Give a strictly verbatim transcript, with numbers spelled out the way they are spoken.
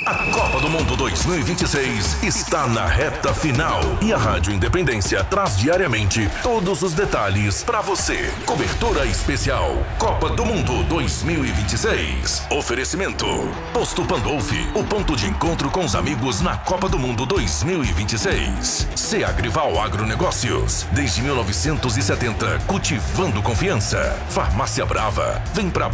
A Copa do Mundo dois mil e vinte e seis está na reta final e a Rádio Independência traz diariamente todos os detalhes para você. Cobertura especial Copa do Mundo dois mil e vinte e seis. Oferecimento Posto Pandolfi, o ponto de encontro com os amigos na Copa do Mundo dois mil e vinte e seis. Seagrival Agronegócios, desde mil novecentos e setenta, cultivando confiança. Farmácia Brava, vem pra